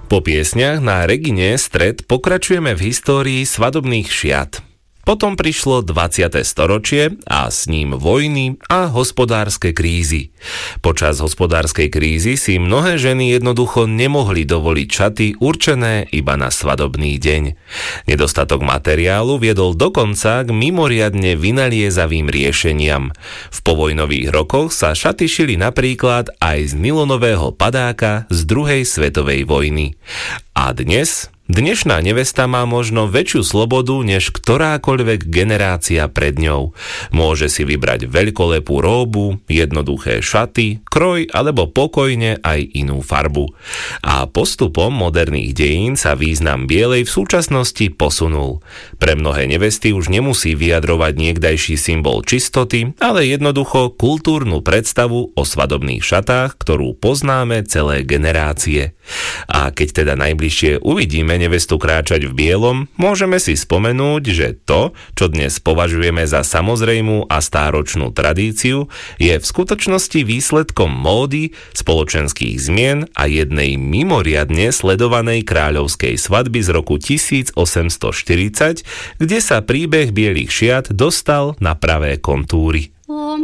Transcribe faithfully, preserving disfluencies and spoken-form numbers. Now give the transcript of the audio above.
Po piesniach na Regine Stred pokračujeme v histórii svadobných šiat. Potom prišlo dvadsiate storočie a s ním vojny a hospodárske krízy. Počas hospodárskej krízy si mnohé ženy jednoducho nemohli dovoliť šaty určené iba na svadobný deň. Nedostatok materiálu viedol dokonca k mimoriadne vynaliezavým riešeniam. V povojnových rokoch sa šaty šili napríklad aj z nylonového padáka z druhej svetovej vojny. A dnes... Dnešná nevesta má možno väčšiu slobodu než ktorákoľvek generácia pred ňou. Môže si vybrať veľkolepú róbu, jednoduché šaty, kroj alebo pokojne aj inú farbu. A postupom moderných dejín sa význam bielej v súčasnosti posunul. Pre mnohé nevesty už nemusí vyjadrovať niekdajší symbol čistoty, ale jednoducho kultúrnu predstavu o svadobných šatách, ktorú poznáme celé generácie. A keď teda najbližšie uvidíme nevestu kráčať v bielom, môžeme si spomenúť, že to, čo dnes považujeme za samozrejmú a stáročnú tradíciu, je v skutočnosti výsledkom módy, spoločenských zmien a jednej mimoriadne sledovanej kráľovskej svadby z roku tisícosemstoštyridsať, kde sa príbeh bielých šiat dostal na pravé kontúry.